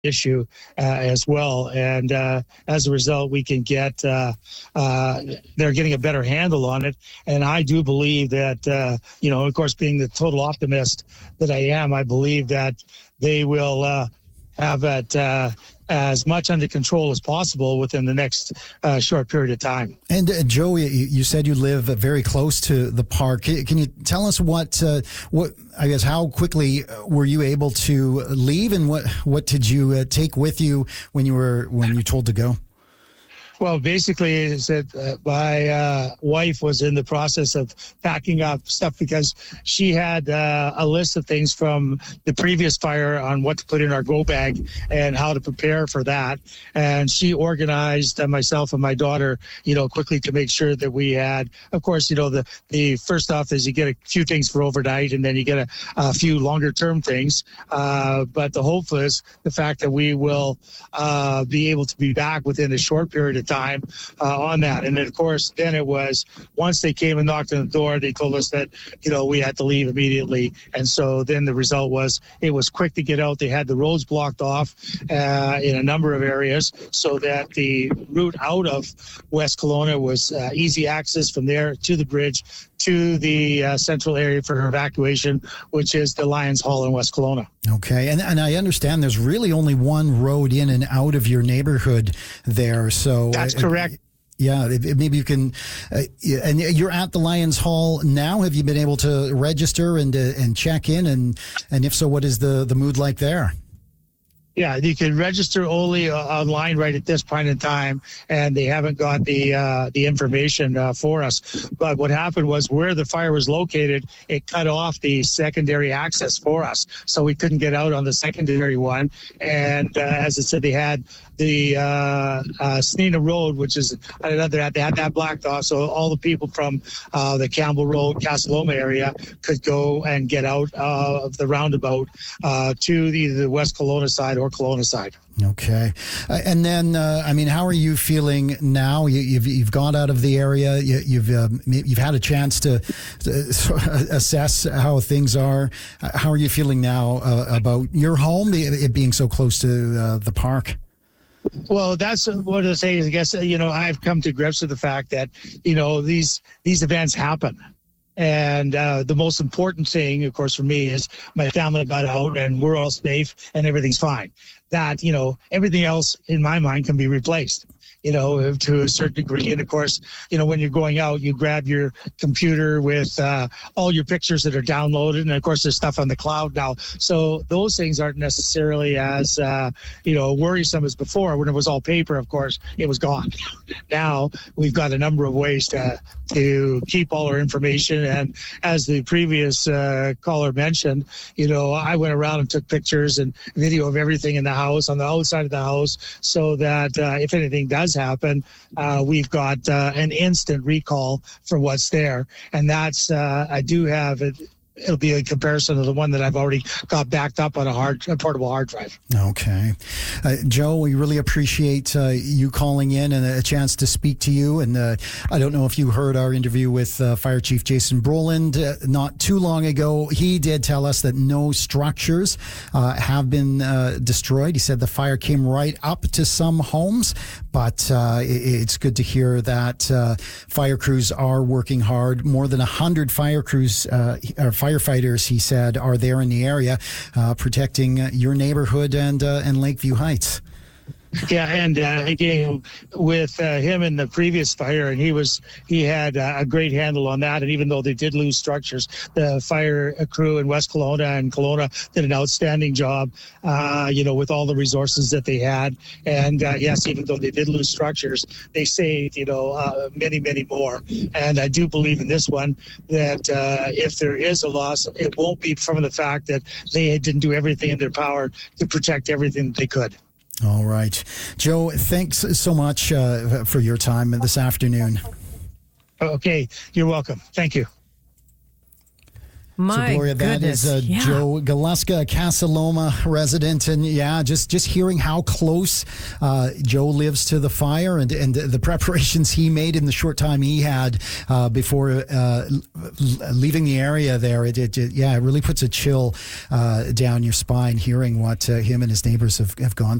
issue as well. And as a result, we can get, they're getting a better handle on it. And I do believe that, of course, being the total optimist that I am, I believe that they will have it as much under control as possible within the next short period of time. And Joe, you said you live very close to the park. Can you tell us what I guess how quickly were you able to leave, and what did you take with you when you told to go? Well, basically, is that my wife was in the process of packing up stuff because she had a list of things from the previous fire on what to put in our go bag and how to prepare for that. And she organized myself and my daughter, quickly to make sure that we had, of course, the first off is you get a few things for overnight, and then you get a few longer term things. But the hope is the fact that we will be able to be back within a short period of time on that. And then, of course, then it was once they came and knocked on the door, they told us that we had to leave immediately. And so then the result was it was quick to get out. They had the roads blocked off in a number of areas so that the route out of West Kelowna was easy access from there to the bridge to the central area for evacuation, which is the Lions Hall in West Kelowna. Okay, and I understand there's really only one road in and out of your neighborhood there. So that's correct. Yeah, maybe you can, and you're at the Lions Hall now. Have you been able to register and check in, and if so, what is the mood like there? Yeah, you can register only online right at this point in time, and they haven't got the information for us. But what happened was where the fire was located, it cut off the secondary access for us, so we couldn't get out on the secondary one. And as I said, they had the Snina Road, which is another, they had that blocked off, so all the people from the Campbell Road, Casaloma area could go and get out of the roundabout to either the West Kelowna side or Kelowna side. Okay. And then, how are you feeling now? You've got out of the area. You've had a chance to assess how things are. How are you feeling now about your home, it being so close to the park? Well, that's one of the things, I guess, I've come to grips with the fact that, these events happen. And the most important thing, of course, for me is my family got out and we're all safe and everything's fine. That, everything else in my mind can be replaced, to a certain degree. And of course, when you're going out, you grab your computer with all your pictures that are downloaded. And of course, there's stuff on the cloud now. So those things aren't necessarily as, worrisome as before. When it was all paper, of course, it was gone. Now we've got a number of ways to keep all our information. And as the previous caller mentioned, I went around and took pictures and video of everything in the house, on the outside of the house, so that if anything does happen, we've got an instant recall for what's there. And that's, I do have it. It'll be a comparison of the one that I've already got backed up on a portable hard drive. Okay. Joe, we really appreciate you calling in and a chance to speak to you. And I don't know if you heard our interview with Fire Chief Jason Brolin not too long ago. He did tell us that no structures have been destroyed. He said the fire came right up to some homes, but it's good to hear that fire crews are working hard. More than 100 fire crews firefighters, he said, are there in the area protecting your neighborhood and Lakeview Heights. Yeah, and again, with him in the previous fire, and he had a great handle on that. And even though they did lose structures, the fire crew in West Kelowna and Kelowna did an outstanding job, with all the resources that they had. And yes, even though they did lose structures, they saved, many, many more. And I do believe in this one that if there is a loss, it won't be from the fact that they didn't do everything in their power to protect everything that they could. All right. Joe, thanks so much for your time this afternoon. Okay. You're welcome. Thank you. My Gloria, goodness. that is Joe Galuska, a Casa Loma resident. And just hearing how close Joe lives to the fire and the preparations he made in the short time he had before leaving the area there, it really puts a chill down your spine hearing what him and his neighbors have gone through.